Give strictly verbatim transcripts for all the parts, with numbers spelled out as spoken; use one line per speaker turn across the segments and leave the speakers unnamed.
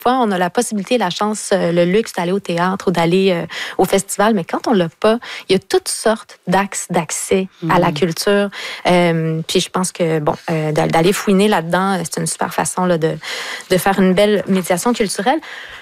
fois, on a la possibilité, la chance, le luxe d'aller au théâtre ou d'aller euh, au festival, mais quand on l'a pas, il y a toutes sortes d'axes d'accès mmh. à la culture. Euh, puis je pense que, bon, euh, d'aller fouiner là-dedans, c'est une super façon là, de, de faire une belle médiation culturelle.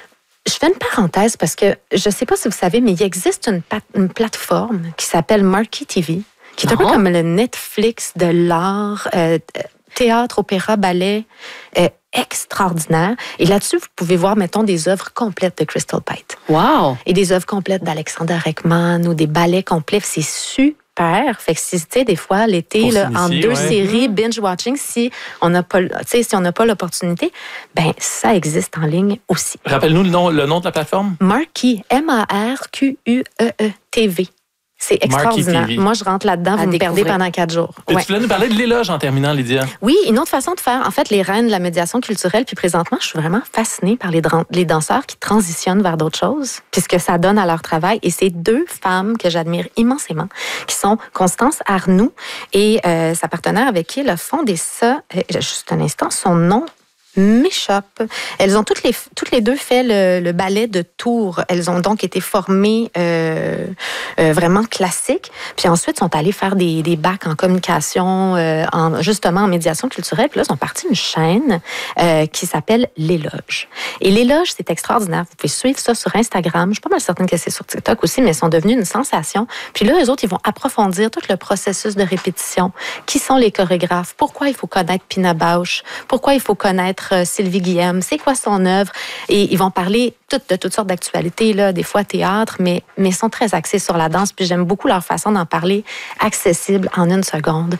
Je fais une parenthèse parce que je ne sais pas si vous savez, mais il existe une, pat- une plateforme qui s'appelle Marquee T V, qui est un oh. peu comme le Netflix de l'art, euh, théâtre, opéra, ballet, euh, extraordinaire. Et là-dessus, vous pouvez voir, mettons, des œuvres complètes de Crystal Pite.
Wow!
Et des œuvres complètes d'Alexander Ekman ou des ballets complets. C'est super. Fait que si, tu sais, des fois, l'été, là, en deux ouais. séries, binge-watching, si on n'a pas, si on n'a pas l'opportunité, ben ça existe en ligne aussi.
Rappelle-nous le nom, le nom de la plateforme.
Marquee, M A R Q U E E T V. C'est extraordinaire. Moi, je rentre là-dedans, vous me perdez pendant quatre jours.
Et
ouais.
Tu voulais nous parler de l'éloge en terminant, Lydia.
Oui, une autre façon de faire, en fait, les reines de la médiation culturelle. Puis présentement, je suis vraiment fascinée par les, les danseurs qui transitionnent vers d'autres choses, puisque ça donne à leur travail. Et c'est deux femmes que j'admire immensément, qui sont Constance Arnoux et euh, sa partenaire avec qui elle a fondé ça. Euh, juste un instant, son nom m'échappe. Elles ont toutes les, toutes les deux fait le, le ballet de Tours. Elles ont donc été formées euh, euh, vraiment classiques. Puis ensuite, sont allées faire des, des bacs en communication, euh, en, justement en médiation culturelle. Puis là, elles ont parti une chaîne euh, qui s'appelle L'Éloge. Et L'Éloge, c'est extraordinaire. Vous pouvez suivre ça sur Instagram. Je suis pas mal certaine que c'est sur TikTok aussi, mais elles sont devenues une sensation. Puis là, eux autres, ils vont approfondir tout le processus de répétition. Qui sont les chorégraphes? Pourquoi il faut connaître Pina Bausch? Pourquoi il faut connaître Sylvie Guillaume, c'est quoi son œuvre? Et ils vont parler tout, de toutes sortes d'actualités, là, des fois théâtre, mais, mais sont très axés sur la danse. Puis j'aime beaucoup leur façon d'en parler, accessible en une seconde.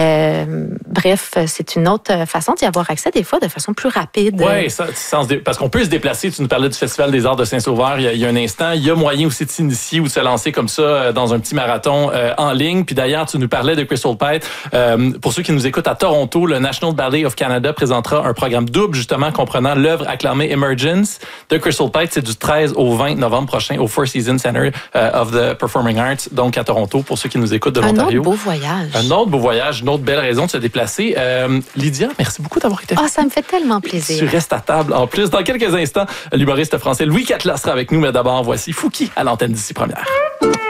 Euh, bref, c'est une autre façon d'y avoir accès, des fois, de façon plus rapide.
Oui, ça, parce qu'on peut se déplacer. Tu nous parlais du Festival des Arts de Saint-Sauveur il y a, il y a un instant. Il y a moyen aussi de s'initier ou de se lancer comme ça dans un petit marathon euh, en ligne. Puis d'ailleurs, tu nous parlais de Crystal Pite. Euh, pour ceux qui nous écoutent à Toronto, le National Ballet of Canada présentera un programme double, justement, comprenant l'œuvre acclamée Emergence de Crystal Pite. C'est du treize au vingt novembre prochain au Four Seasons Center of the Performing Arts, donc à Toronto, pour ceux qui nous écoutent de
un
l'Ontario.
Un autre beau voyage.
Un autre beau voyage, une autre belle raison de se déplacer. Euh, Lydia, merci beaucoup d'avoir été
là. Oh, ça me fait tellement plaisir.
Tu restes à table en plus. Dans quelques instants, l'humoriste français Louis Catela sera avec nous, mais d'abord, voici Fouki à l'antenne d'ici première.